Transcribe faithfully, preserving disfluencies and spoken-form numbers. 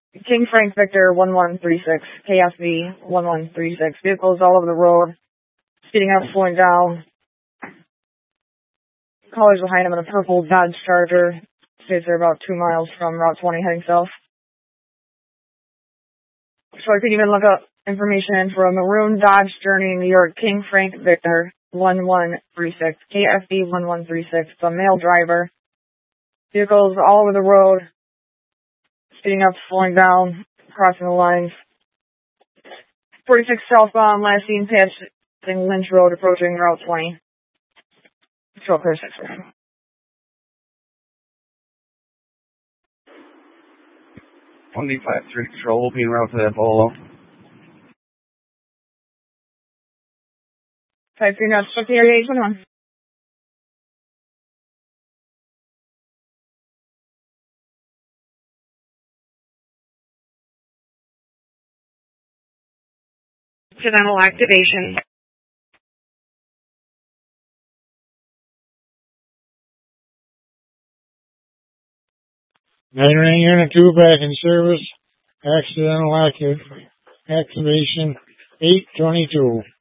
King Frank Victor one one three six, K F V one one three six. Vehicles all over the road, speeding up, slowing down. Callers behind him in a purple Dodge Charger. States they're about two miles from Route twenty heading south. So I could even look up information for a maroon Dodge Journey New York King Frank Victor one one three six, K F V one one three six. It's a male driver. Vehicles all over the road, speeding up, slowing down, crossing the lines. forty-six southbound, last seen passing Lynch Road, approaching Route twenty. So clear six. twenty-five three Control will be en route to that Polo. five three knots, book the area eight twenty-one. Incidental activation. nine nine Unit two back in service. Accidental active, activation eight twenty-two.